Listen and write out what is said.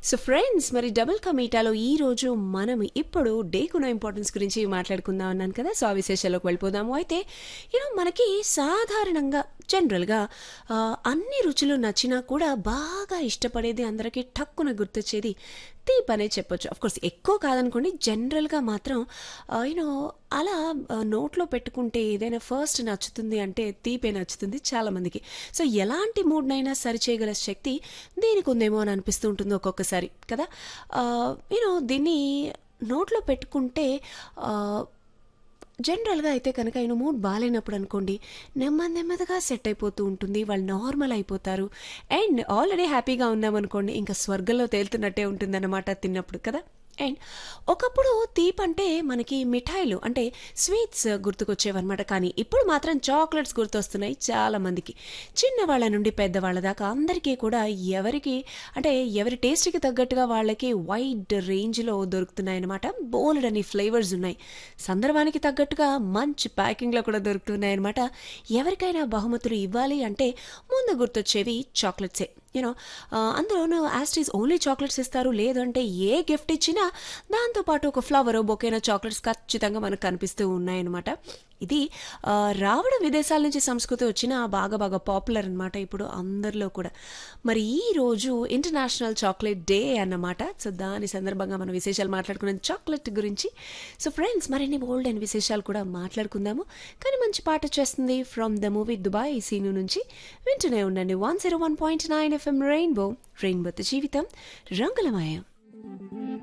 So friends, మరి double కమీటాలో ఈ రోజు మనం ఇప్పుడు డేకున్న ఇంపార్టెన్స్ గురించి మాట్లాడుకుందాం అన్నాను కదా. సో ఆ విశేషాల్లోకి వెళ్ళిపోదాము. అయితే మనకి సాధారణంగా జనరల్గా అన్ని రుచులు నచ్చినా కూడా బాగా ఇష్టపడేది, అందరికీ టక్కున గుర్తొచ్చేది తీపి అనేది చెప్పొచ్చు. కోర్స్ ఎక్కువ కాదనుకోండి, జనరల్గా మాత్రం యూనో అలా నోట్లో పెట్టుకుంటే ఏదైనా ఫస్ట్ నచ్చుతుంది అంటే తీపే నచ్చుతుంది చాలామందికి. సో ఎలాంటి మూడ్నైనా సరిచేయగల శక్తి దీనికి ఉందేమో అని అనిపిస్తూ ఉంటుంది ఒక్కొక్కసారి కదా. దీన్ని నోట్లో పెట్టుకుంటే జనరల్గా అయితే కనుక మూడ్ బాగాలేనప్పుడు అనుకోండి, నెమ్మదిగా సెట్ అయిపోతూ ఉంటుంది, వాళ్ళు నార్మల్ అయిపోతారు. అండ్ ఆల్రెడీ హ్యాపీగా ఉన్నామనుకోండి, ఇంకా స్వర్గంలో తేలుతున్నట్టే ఉంటుందన్నమాట తిన్నప్పుడు కదా. అండ్ ఒకప్పుడు తీపి అంటే మనకి మిఠాయిలు అంటే స్వీట్స్ గుర్తుకొచ్చేవన్నమాట. కానీ ఇప్పుడు మాత్రం చాక్లెట్స్ గుర్తొస్తున్నాయి చాలామందికి. చిన్నవాళ్ళ నుండి పెద్దవాళ్ళ దాకా అందరికీ కూడా ఎవరి టేస్ట్కి తగ్గట్టుగా వాళ్ళకి వైడ్ రేంజ్లో దొరుకుతున్నాయి అన్నమాట. బోలెడని ఫ్లేవర్స్ ఉన్నాయి, సందర్భానికి తగ్గట్టుగా మంచి ప్యాకింగ్లో కూడా దొరుకుతున్నాయి అన్నమాట. ఎవరికైనా బహుమతులు ఇవ్వాలి అంటే ముందు గుర్తొచ్చేవి చాక్లెట్సే. అందులోనూ యాస్టీస్ ఓన్లీ చాక్లెట్స్ ఇస్తారు, లేదంటే ఏ గిఫ్ట్ ఇచ్చినా దాంతోపాటు ఒక ఫ్లవర్ బొకేనో చాక్లెట్స్ ఖచ్చితంగా మనకు కనిపిస్తూ ఉన్నాయన్నమాట. ఇది రావడం విదేశాల నుంచి సంస్కృతి వచ్చిన బాగా పాపులర్ అనమాట ఇప్పుడు అందరిలో కూడా. మరి ఈ రోజు ఇంటర్నేషనల్ చాక్లెట్ డే అన్నమాట. సో దాని సందర్భంగా మనం విశేషాలు మాట్లాడుకున్నాం చాక్లెట్ గురించి. సో ఫ్రెండ్స్, మరిన్ని బోల్డ్ అండ్ విశేషాలు కూడా మాట్లాడుకుందాము. కానీ మంచి పాట వచ్చేస్తుంది from the movie Dubai scene నుంచి. వింటూనే ఉండండి 101.9 FM రెయిన్బోతో జీవితం రంగులమయం.